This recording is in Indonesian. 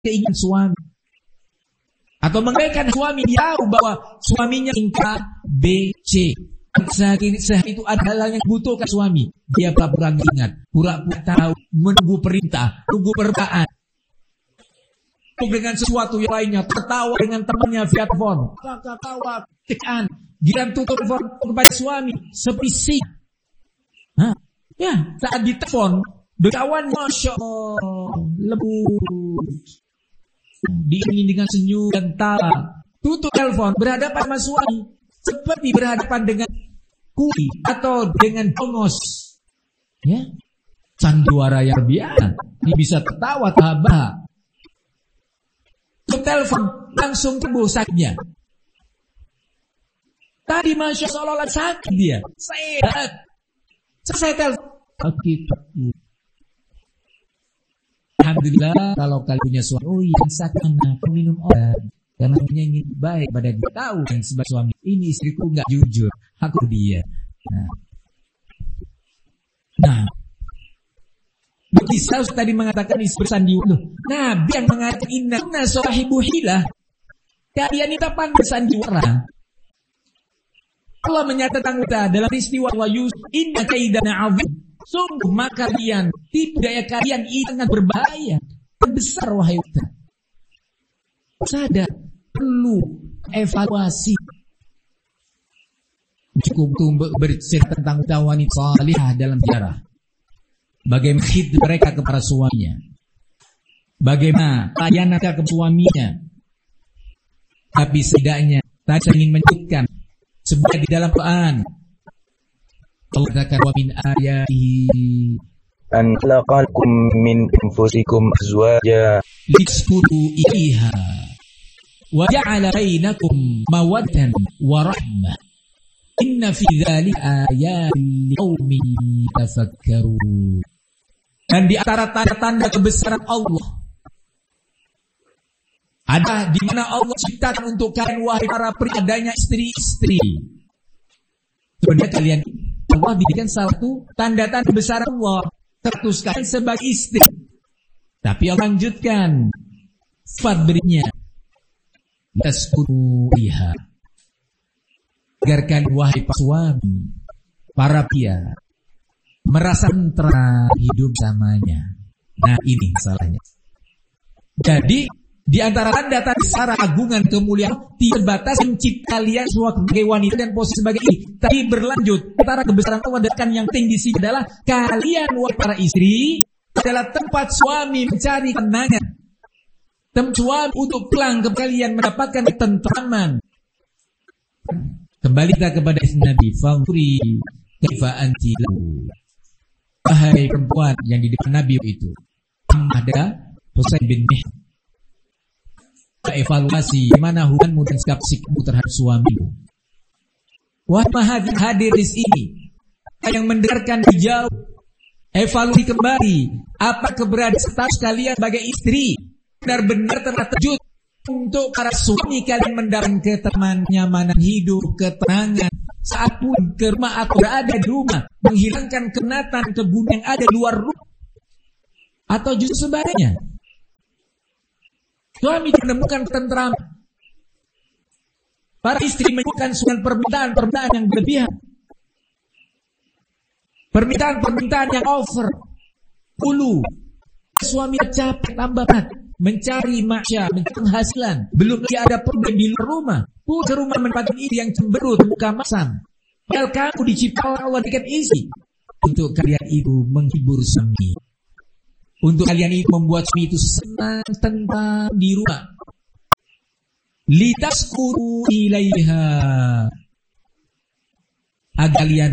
keinginan suami. Atau mengabaikan suami, dia tahu bahwa suaminya tingkah B, C. Sehari itu ada hal yang dibutuhkan suami. Dia pura-pura ingat, pura-pura tahu, menunggu perintah, menunggu perkataan. Dengan sesuatu yang lainnya, tertawa dengan temannya via telepon. Ketawa, tekan. Giliran tutup telepon kepada suami, sepi. Ya, saat ditelepon, berkawan, Masya Allah, lembut. Diingin dengan senyum dan tawa. Tutup telepon, berhadapan sama suami. Seperti berhadapan dengan kuli atau dengan bongos. Ya, sandiwara yang biasa. Dia bisa tertawa, tabah. Telepon, langsung sembuh sakitnya. Tadi Masya Allah sakit dia. Sehat. Selesai telepon. Begitu. Alhamdulillah kalau kalian punya suami. Oh iya, sakit anak, minum obat. Karena punya ingin baik pada dia. Tahu yang sebagai suami. Ini istriku gak jujur. Aku dia. Nah. Kisah tadi mengatakan istri bersandiwara. Nabi yang mengatakan inna sahibu hilah. Kalian itu pandai bersandiwara. Allah menyatakan kita dalam istiwa wa yus inna kaidana azim. Sungguh maka kalian tipu daya kalian itu sangat berbahaya. Besar wahai kita. Sadar perlu evaluasi. Cukup untuk bercerita tentang wanita salihah dalam sejarah. Bagaimana khidmat mereka kepada suaminya. Bagaimana layanan kepada suaminya. Tapi setidaknya saya ingin menyebutkan sebuah di dalam Quran. Allah katakan wa min ayatihi an khalaqakum min anfusikum azwaja litaskunu ilaiha wa ja'ala bainakum mawaddatan wa rahmah. Inna fi dzalika ayatin liqaumin yatafakkarun. Dan di antara tanda-tanda kebesaran Allah ada di mana Allah ciptakan untuk kalian wahai para pria adanya istri-istri. Sebenarnya kalian Allah diberikan satu tanda-tanda kebesaran Allah terus kalian sebagai istri. Tapi Allah lanjutkan sifat berikutnya. Taskunu iha. Agarkan wahai para suami, para pria merasa tentram hidup samanya. Nah ini salahnya. Jadi di antara tanda-tanda besar agungan kemuliaan tidak batas mencipta kalian sebagai wanita dan posisi sebagai istri, tapi berlanjut. Antara kebesaran Allah dan yang penting di sini adalah kalian wahai para istri adalah tempat suami mencari kenangan, tempat suami untuk pulang ke kalian mendapatkan ketentraman. Kembali kita kepada Nabi Fangfuri kaifa anti lahu. Wahai perempuan yang di depan Nabi itu ada Husain bin Mihsan. Evaluasi mana hubunganmu dan sikapmu terhadap suamimu. Wahai hadir di sini yang mendengarkan jauh, evaluasi kembali apa keberadaan status kalian sebagai istri. Benar-benar telah terjun untuk para suami kalian mendapatkan ketenangan, nyamanan hidup, ketenangan saat pun ke rumah atau berada di rumah, menghilangkan kenatan kebun yang ada di luar rumah, atau justru sebaliknya suami menemukan ketentraman, para istri menemukan suatu permintaan yang berlebihan, permintaan yang over. Dulu suami capek tambah berat mencari maksya, mencari penghasilan, belum lagi ada problem di luar rumah. Pulang ke rumah mendapatkan istri yang cemberut, buka masam. Padahal kamu diciptakan Allah dengan isi untuk kalian itu menghibur suami, untuk kalian itu membuat suami itu senang tentang di rumah. Litaskunu ilaiha, agar kalian